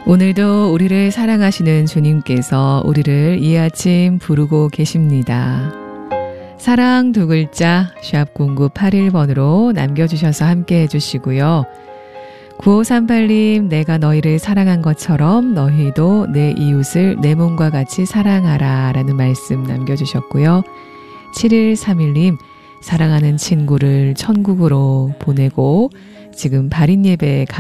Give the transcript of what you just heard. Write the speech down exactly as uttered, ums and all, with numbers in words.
오늘도 우리를 사랑하시는 주님께서 우리를 이 아침 부르고 계십니다. 사랑 두 글자 샵 공구팔일 번으로 남겨주셔서 함께 해주시고요. 구오삼팔 님 내가 너희를 사랑한 것처럼 너희도 내 이웃을 내 몸과 같이 사랑하라 라는 말씀 남겨주셨고요. 칠일삼일 님 사랑하는 친구를 천국으로 보내고 지금 발인 예배에